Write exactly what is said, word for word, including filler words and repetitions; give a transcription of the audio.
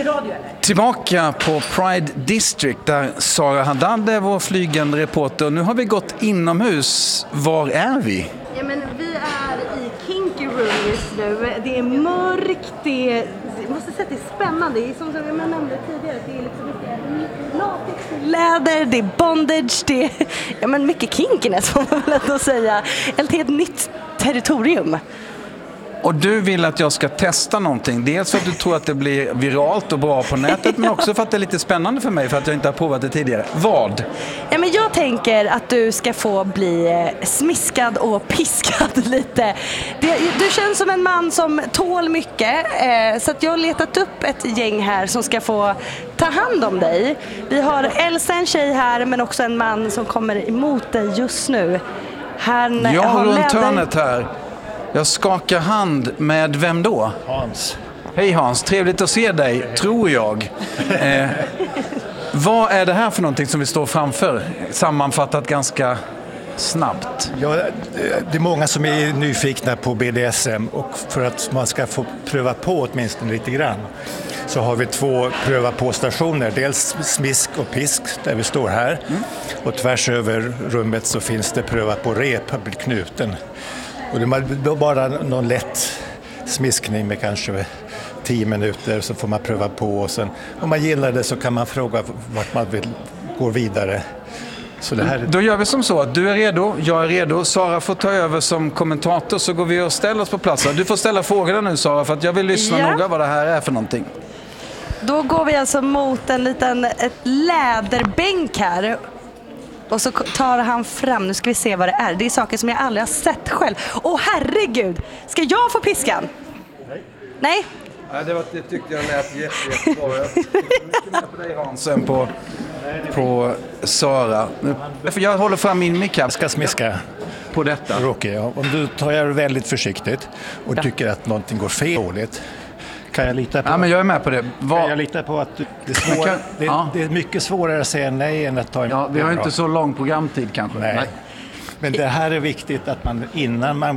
i radio eller? Tillbaka på Pride District där Sara Haddad är vår flygande reporter. Nu har vi gått inomhus. Var är vi? Ja, men vi är i Kinky Room just nu. Det är mörkt, det är... Jag måste säga att det är spännande. Det är som jag nämnde tidigare. Det är liksom mycket latex, läder, det är bondage, det är ja, men mycket kinkiness får man väl ändå säga. Ett helt nytt territorium. Och du vill att jag ska testa någonting. Dels för att du tror att det blir viralt och bra på nätet, men också för att det är lite spännande för mig för att jag inte har provat det tidigare. Vad? Ja, men jag tänker att du ska få bli smiskad och piskad lite. Det, du känns som en man som tål mycket, eh, så att jag har letat upp ett gäng här som ska få ta hand om dig. Vi har Elsa, en tjej här, men också en man som kommer emot dig just nu. Han jag har runt läder... hörnet här. Jag skakar hand med vem då? Hans. Hej Hans, trevligt att se dig, tror jag. Eh, vad är det här för någonting som vi står framför? Sammanfattat ganska snabbt. Ja, det är många som är nyfikna på B D S M och för att man ska få pröva på åtminstone lite grann så har vi två pröva på stationer. Dels smisk och pisk där vi står här mm. och tvärs över rummet så finns det pröva på rep, knuten. Och det är bara någon lätt smiskning med kanske tio minuter så får man pröva på och sen om man gillar det så kan man fråga vart man vill gå vidare. Så det här... Då gör vi som så att du är redo, jag är redo, Sara får ta över som kommentator så går vi och ställer oss på plats. Du får ställa frågorna nu Sara för att jag vill lyssna ja. noga vad det här är för någonting. Då går vi alltså mot en liten ett läderbänk här. Och så tar han fram, nu ska vi se vad det är. Det är saker som jag aldrig har sett själv. Åh herregud, ska jag få piskan? Nej. Nej? Nej, det, var, det tyckte jag lät jätte, jättebra. Jag tycker mycket mer på dig Hansen på, på Sara. För jag håller fram min mick här. Jag ska smiska på detta. Rocky, ja. Om du tar det väldigt försiktigt och ja. tycker att någonting går fel dåligt. Kan jag lita på? Ja, men jag är med på det. Var... Kan jag lita på att det är, svår... kan... det, är, ja. det är mycket svårare att säga nej än att ta en... Ja, vi har inte så lång programtid kanske. Nej. nej. Men det här är viktigt att man innan man